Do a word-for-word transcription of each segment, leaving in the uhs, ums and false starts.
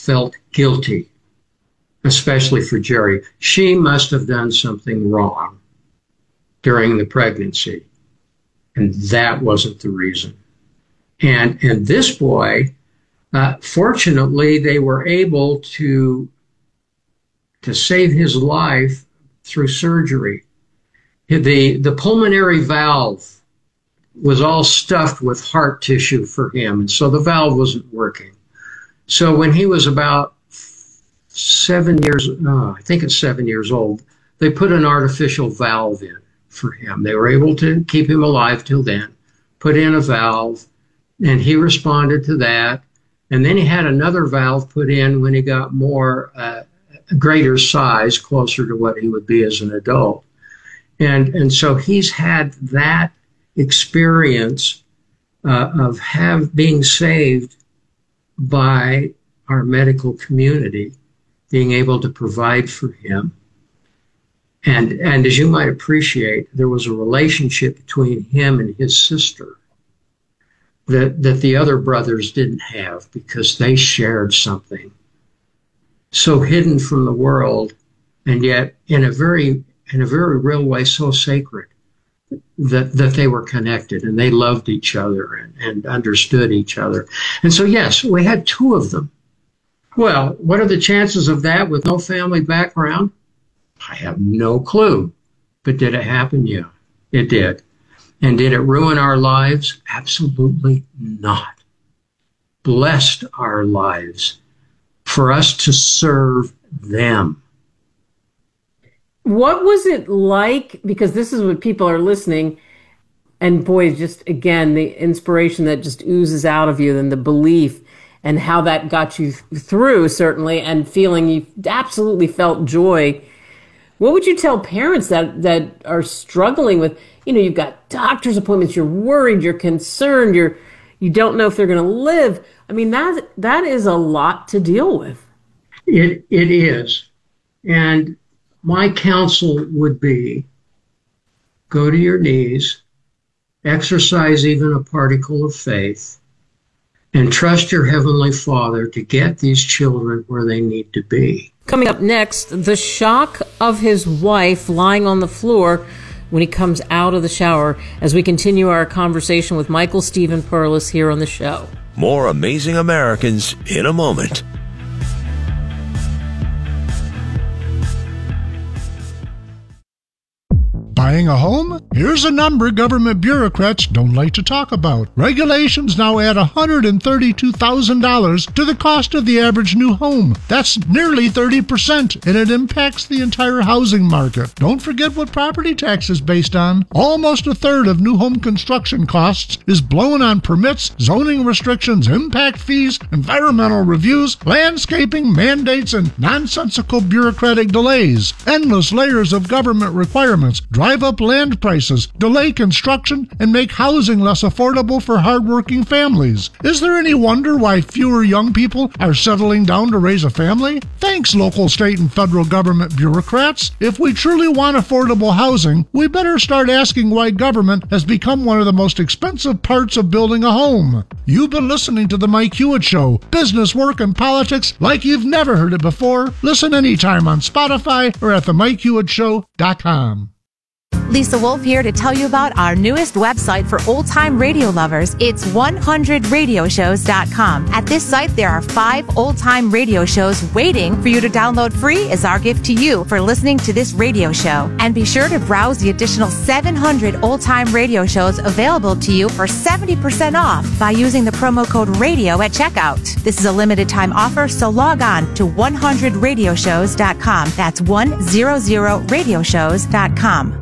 felt guilty, especially for Jerry. She must have done something wrong during the pregnancy, and that wasn't the reason. And and this boy, uh, fortunately, they were able to to save his life through surgery. The the pulmonary valve was all stuffed with heart tissue for him, and so the valve wasn't working. So when he was about seven years, oh, I think it's seven years old, they put an artificial valve in for him. They were able to keep him alive till then, put in a valve, and he responded to that. And then he had another valve put in when he got more, uh, greater size, closer to what he would be as an adult. And, and so he's had that experience uh, of have being saved by our medical community, being able to provide for him. And, and as you might appreciate, there was a relationship between him and his sister that, that the other brothers didn't have, because they shared something so hidden from the world, and yet in a very, in a very real way, so sacred that, that they were connected and they loved each other and, and understood each other. And so, yes, we had two of them. Well, what are the chances of that with no family background? I have no clue. But did it happen? Yeah, it did. And did it ruin our lives? Absolutely not. Blessed our lives for us to serve them. What was it like? Because this is what people are listening, and boy, just again, the inspiration that just oozes out of you, and the belief, and how that got you through, certainly, and feeling you absolutely felt joy. What would you tell parents that, that are struggling with, you know, you've got doctor's appointments, you're worried, you're concerned, you're, you don't know if they're going to live. I mean, that that is a lot to deal with. It It is. And my counsel would be, go to your knees, exercise even a particle of faith, and trust your Heavenly Father to get these children where they need to be. Coming up next, the shock of his wife lying on the floor when he comes out of the shower, as we continue our conversation with Michael Stephen Perlis here on the show. More Amazing Americans in a moment. Buying a home? Here's a number government bureaucrats don't like to talk about. Regulations now add one hundred thirty-two thousand dollars to the cost of the average new home. That's nearly thirty percent, and it impacts the entire housing market. Don't forget what property tax is based on. Almost a third of new home construction costs is blown on permits, zoning restrictions, impact fees, environmental reviews, landscaping mandates, and nonsensical bureaucratic delays. Endless layers of government requirements drive up land prices, delay construction, and make housing less affordable for hardworking families. Is there any wonder why fewer young people are settling down to raise a family? Thanks, local, state, and federal government bureaucrats. If we truly want affordable housing, we better start asking why government has become one of the most expensive parts of building a home. You've been listening to The Mike Hewitt Show, business, work, and politics like you've never heard it before. Listen anytime on Spotify or at the mike hewitt show dot com. Lisa Wolf here to tell you about our newest website for old-time radio lovers. It's one hundred radio shows dot com. At this site, there are five old-time radio shows waiting for you to download free as our gift to you for listening to this radio show. And be sure to browse the additional seven hundred old-time radio shows available to you for seventy percent off by using the promo code RADIO at checkout. This is a limited-time offer, so log on to one hundred radio shows dot com. That's one hundred radio shows dot com.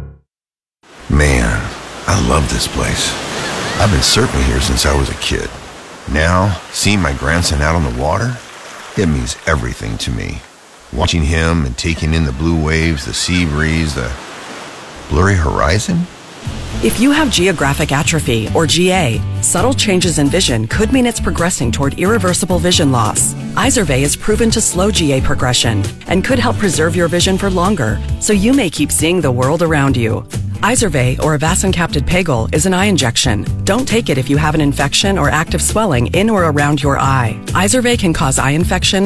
Man, I love this place. I've been surfing here since I was a kid. Now, seeing my grandson out on the water, it means everything to me. Watching him and taking in the blue waves, the sea breeze, the blurry horizon. If you have geographic atrophy, or G A, subtle changes in vision could mean it's progressing toward irreversible vision loss. Izervay is proven to slow G A progression and could help preserve your vision for longer, so you may keep seeing the world around you. Izervay, or avacincaptad pegol, is an eye injection. Don't take it if you have an infection or active swelling in or around your eye. Izervay can cause eye infection,